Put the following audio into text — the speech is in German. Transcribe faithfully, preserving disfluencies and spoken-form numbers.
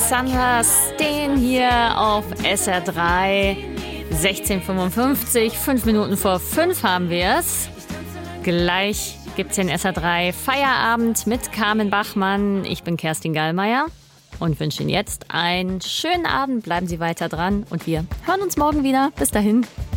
Alexander Steen hier auf S R drei. sechzehn Uhr fünfundfünfzig, fünf Minuten vor fünf haben wir es. Gleich gibt's den S R drei Feierabend mit Carmen Bachmann. Ich bin Kerstin Gallmeier und wünsche Ihnen jetzt einen schönen Abend. Bleiben Sie weiter dran und wir hören uns morgen wieder. Bis dahin.